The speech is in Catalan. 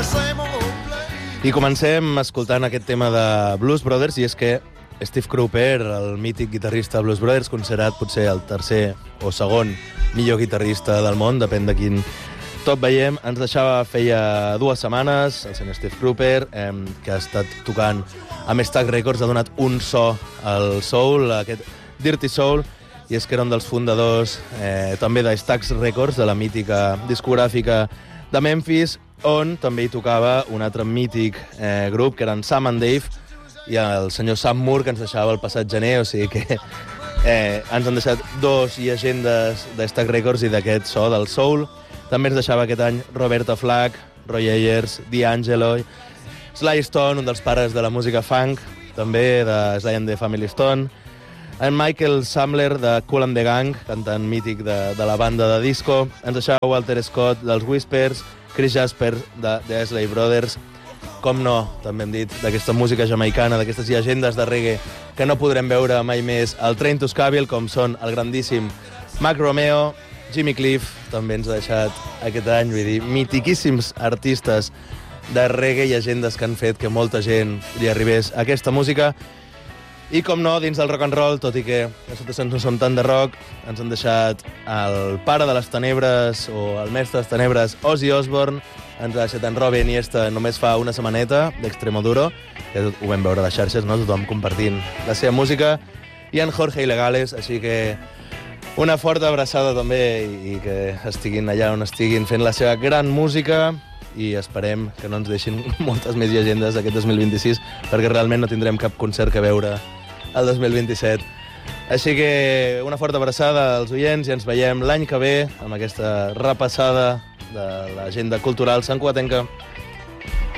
I comencem escoltant aquest tema de Blues Brothers, i és que Steve Cropper, el mític guitarrista de Blues Brothers, considerat potser el tercer o segon millor guitarrista del món, depèn de quin top veiem, ens deixava feia 2 setmanes, el senyor Steve Cropper, que ha estat tocant amb Stax Records, ha donat un so al soul, aquest Dirty Soul, i és que era un dels fundadors també de Stax Records, de la mítica discogràfica de Memphis, on també hi tocava un altre mític grup, que eren Sam and Dave, i el senyor Sam Moore, que ens deixava el passat gener, o sigui que ens han deixat 2 llegendes de Stax Records i d'aquest so del soul. També ens deixava aquest any Roberta Flack, Roy Ayers, D'Angelo, Sly Stone, un dels pares de la música funk, també de Sly and the Family Stone, en Michael Samler de Kool and the Gang, cantant mític de la banda de disco, ens deixava Walter Scott dels Whispers, Chris Jasper de The Isley Brothers, com no, també hem dit, d'aquesta música jamaicana, d'aquestes llegendes de reggae que no podrem veure mai més al Train to Scaville, com són el grandíssim Mac Romeo, Jimmy Cliff, també ens ha deixat aquest any, vull dir, mitiquíssims artistes de reggae, llegendes que han fet que molta gent li arribés a aquesta música. I com no, dins del rock and roll, tot i que nosaltres no som tant de rock, ens han deixat el pare de les tenebres, o el mestre de les tenebres, Ozzy Osbourne, ens ha deixat en Robin Iniesta només fa una setmaneta, d'Extremoduro, que ho vam veure a les xarxes, no? Tothom compartint la seva música, i en Jorge Ilegales, així que una forta abraçada també, i que estiguin allà on estiguin fent la seva gran música, i esperem que no ens deixin moltes més llegendes aquest 2026, perquè realment no tindrem cap concert que veure el 2027. Així que una forta abraçada als oients i ens veiem l'any que ve amb aquesta repassada de l'agenda cultural santcugatenca.